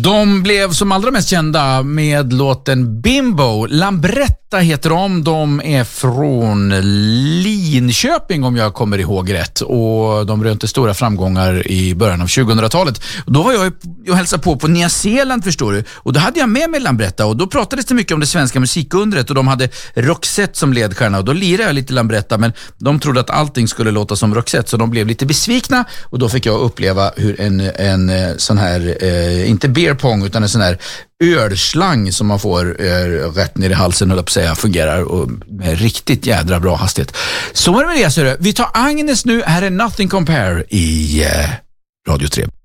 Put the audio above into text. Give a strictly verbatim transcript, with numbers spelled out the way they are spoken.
De blev som allra mest kända med låten Bimbo. Lambretta heter de. De är från Linköping om jag kommer ihåg rätt. Och de rönte stora framgångar i början av tjugohundratalet. Då var jag och hälsade på på Nya Zeeland, förstår du. Och då hade jag med mig Lambretta. Och då pratades det mycket om det svenska musikundret. Och de hade Roxette som ledstjärna. Och då lirade jag lite Lambretta. Men de trodde att allting skulle låta som Roxette. Så de blev lite besvikna. Och då fick jag uppleva hur en, en sån här, eh, inte beer pong utan en sån här ölslang som man får eh, rätt ner i halsen och säga fungerar och med riktigt jädra bra hastighet. Så var det med det, så vi tar Agnes nu. Här är Nothing Compare i eh, Radio tre.